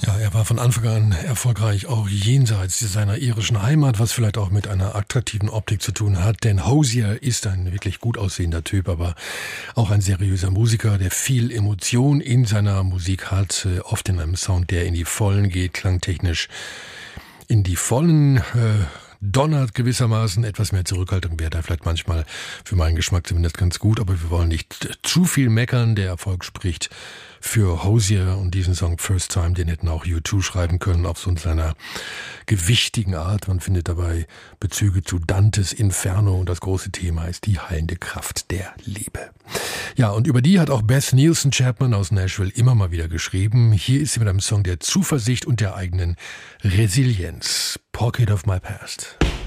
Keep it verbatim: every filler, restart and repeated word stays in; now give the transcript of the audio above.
Ja, er war von Anfang an erfolgreich, auch jenseits seiner irischen Heimat, was vielleicht auch mit einer attraktiven Optik zu tun hat. Denn Hozier ist ein wirklich gut aussehender Typ, aber auch ein seriöser Musiker, der viel Emotion in seiner Musik hat, oft in einem Sound, der in die Vollen geht, klangtechnisch in die Vollen äh, donnert gewissermaßen. Etwas mehr Zurückhaltung wäre da vielleicht manchmal für meinen Geschmack zumindest ganz gut, aber wir wollen nicht zu viel meckern. Der Erfolg spricht für Hozier und diesen Song First Time, den hätten auch U zwei schreiben können auf so einer gewichtigen Art. Man findet dabei Bezüge zu Dantes Inferno und das große Thema ist die heilende Kraft der Liebe. Ja, und über die hat auch Beth Nielsen Chapman aus Nashville immer mal wieder geschrieben. Hier ist sie mit einem Song der Zuversicht und der eigenen Resilienz. Pocket of My Past.